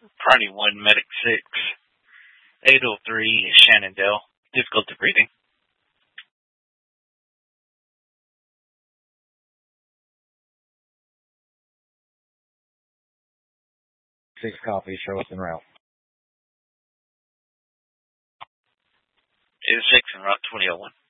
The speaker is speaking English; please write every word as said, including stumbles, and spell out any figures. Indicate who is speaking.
Speaker 1: Priority one, Medic six. eight oh three, Shenandoah. Difficulty breathing.
Speaker 2: Six copy, show us en route.
Speaker 1: eight oh six en route twenty oh one.